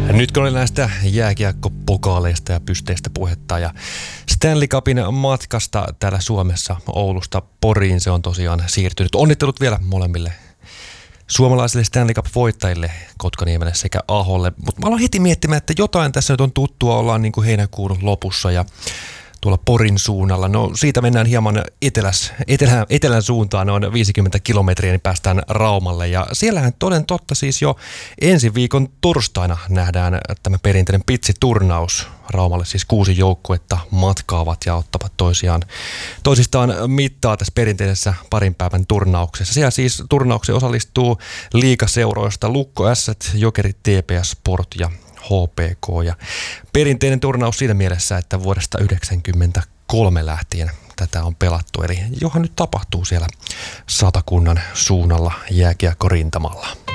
Nyt kun oli näistä jääkiekkopokaaleista ja pysteistä puhetta ja Stanley Cupin matkasta täällä Suomessa Oulusta Poriin, se on tosiaan siirtynyt. Onnittelut vielä molemmille suomalaisille Stanley Cup-voittajille, Kotkaniemelle sekä Aholle. Mutta mä aloin heti miettimään, että jotain tässä nyt on tuttua, ollaan niin kuin heinäkuun lopussa ja tuolla Porin suunnalla. No siitä mennään hieman etelän suuntaan, noin 50 kilometriä, niin päästään Raumalle. Ja siellähän toden totta siis jo ensi viikon torstaina nähdään tämä perinteinen pitsiturnaus. Raumalle siis 6 joukkuetta matkaavat ja ottavat toisistaan mittaa tässä perinteisessä parin päivän turnauksessa. Siellä siis turnaukseen osallistuu liigaseuroista Lukko Ässät, Jokerit, TPS Sport ja HPK, ja perinteinen turnaus siinä mielessä, että vuodesta 1993 lähtien tätä on pelattu, eli johan nyt tapahtuu siellä Satakunnan suunnalla jääkiekkorintamalla.